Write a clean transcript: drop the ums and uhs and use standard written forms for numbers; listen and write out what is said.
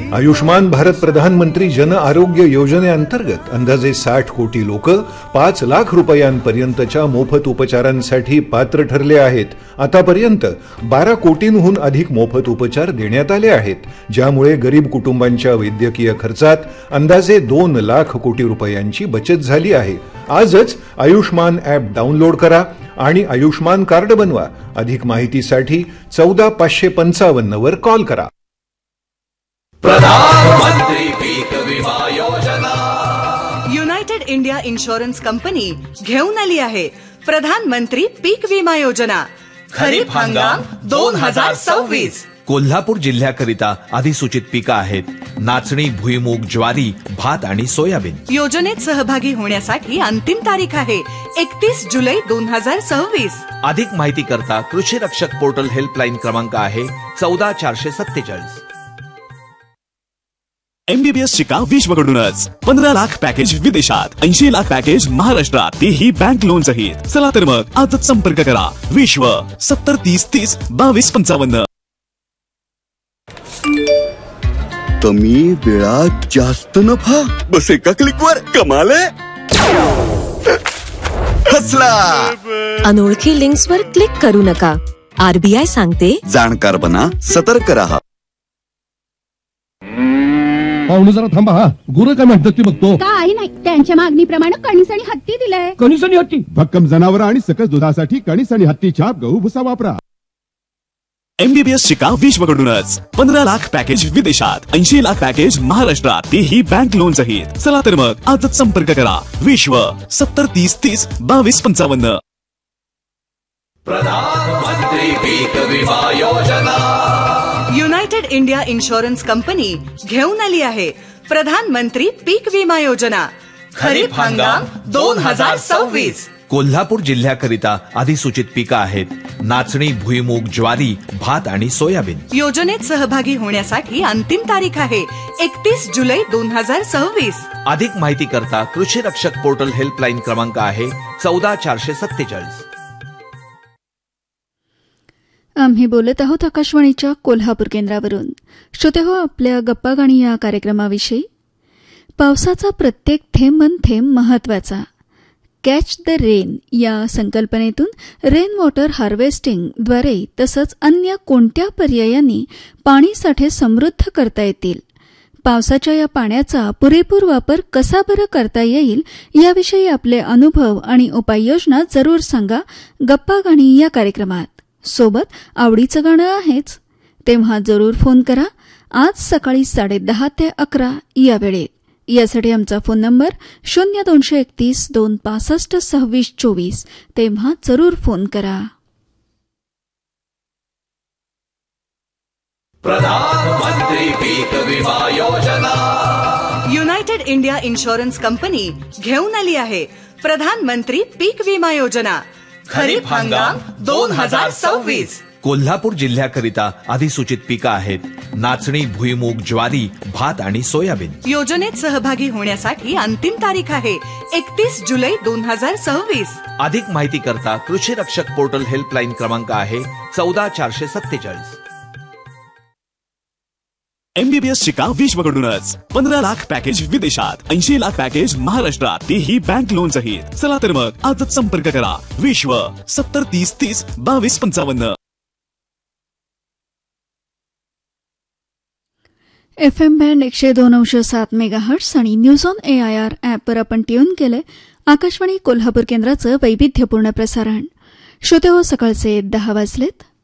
आयुष्मान भारत प्रधानमंत्री जन आरोग्य योजनेअंतर्गत अंदाजे 60 कोटी लोक 5 लाख रुपयांपर्यंतच्या मोफत उपचारांसाठी पात्र ठरले आहेत. आतापर्यंत 12 कोटींहून अधिक मोफत उपचार देण्यात आले आहेत, ज्यामुळे गरीब कुटुंबांच्या वैद्यकीय खर्चात अंदाजे 2 लाख कोटी रुपयांची बचत झाली आहे. आजच आयुष्मान ॲप डाउनलोड करा आणि आयुष्मान कार्ड बनवा. अधिक माहितीसाठी 14555 वर कॉल करा. प्रधानमंत्री पीक विमा योजना. युनायटेड इंडिया इन्शुरन्स कंपनी घेऊन आली आहे प्रधानमंत्री पीक विमा योजना. खरीप हंगाम 2026. कोल्हापूर जिल्ह्याकरिता अधिसूचित पिकं आहेत नाचणी, भुईमूग, ज्वारी, भात आणि सोयाबीन. योजनेत सहभागी होण्यासाठी अंतिम तारीख आहे 31 जुलै 2026. अधिक माहिती करता कृषी रक्षक पोर्टल हेल्पलाईन क्रमांक आहे 14447. MBBS शिका विश्वकडूनच 15 लाख पॅकेज विदेशात, 80 लाख पॅकेज महाराष्ट्रात, तेही बँक लोन सहित. चला तर मग आजच संपर्क करा. विश्व 7030302255. कमी वेळात जास्त नफा, बस एका क्लिकवर कमाल आहे. हसला. अनोळखी लिंक्सवर क्लिक करू नका. RBI सांगते, जाणकार बना, सतर्क रहा. पाहुणे जरा थांबा. हा गुरं काय म्हणतात ते बघतो. काही नाही, त्यांच्या मागणीप्रमाणे कणीस आणि हत्ती दिलंय. कणीस आणि हत्ती, भक्कम जनावर आणि सकस दुधासाठी कणीस आणि हत्ती छाप गहू भुसा वापरा. MBBS शिका विश्वकडूनच 15 लाख पॅकेज विदेशात, 80 लाख पॅकेज महाराष्ट्रात, तेही बँक लोन सहित. चला तर मग आजच संपर्क करा. विश्व 7030302255. प्रधानमंत्री पीक विमा योजना. युनायटेड इंडिया इन्शुरन्स कंपनी घेऊन आली आहे प्रधानमंत्री पीक विमा योजना. खरीप हंगाम 2026. कोल्हापूर जिल्ह्याकरिता अधिसूचित पिकं आहेत नाचणी, भुईमूग, ज्वारी, भात आणि सोयाबीन. योजनेत सहभागी होण्यासाठी अंतिम तारीख आहे 31 जुलै 2026. अधिक माहिती करता कृषी रक्षक पोर्टल हेल्पलाईन क्रमांक आहे 14447. आम्ही बोलत आहोत आकाशवाणीच्या कोल्हापूर केंद्रावरून. श्रोते हो, आपल्या गप्पा गाणी या कार्यक्रमाविषयी. पावसाचा प्रत्येक थेंब न थेंब महत्वाचा. कॅच द रेन या संकल्पनेतून रेन वॉटर हार्वेस्टिंगद्वारे तसंच अन्य कोणत्या पर्यायांनी पाणीसाठे समृद्ध करता येतील, पावसाच्या या पाण्याचा पुरेपूर वापर कसा बरं करता येईल याविषयी आपले अनुभव आणि उपाययोजना जरूर सांगा गप्पा गाणी या कार्यक्रमात. सोबत आवडीचं गाणं आहेच, तेव्हा जरूर फोन करा आज सकाळी 10:30 ते 11 या वेळेत. यासाठी आमचा फोन नंबर 0231 265 2624. तेव्हा जरूर फोन करा. प्रधानमंत्री पीक विमा योजना. युनायटेड इंडिया इन्शुरन्स कंपनी घेऊन आली आहे प्रधानमंत्री पीक विमा योजना. खरीप हंगाम 2026. कोल्हापूर जिल्ह्याकरिता अधिसूचित पिकं आहेत नाचणी, भुईमूग, ज्वारी, भात आणि सोयाबीन. योजनेत सहभागी होण्यासाठी अंतिम तारीख आहे 31 जुलै 2026. अधिक माहिती करता कृषी रक्षक पोर्टल हेल्पलाईन क्रमांक आहे 14447. MBBS शिका विश्वकडूनच 15 लाख पॅकेज विदेशात, 80 लाख पॅकेज महाराष्ट्रात, तेही बँक लोन सहित. चला तर मग आजच संपर्क करा. विश्व 7030302255. FM बँड 102.7 मेगाहर्ट्स आणि न्यूज ऑन AIR ॲपवर आपण ट्यून केलंय आकाशवाणी कोल्हापूर केंद्राचं वैविध्यपूर्ण प्रसारण. श्रोते हो, सकाळचे 10 वाजलेत.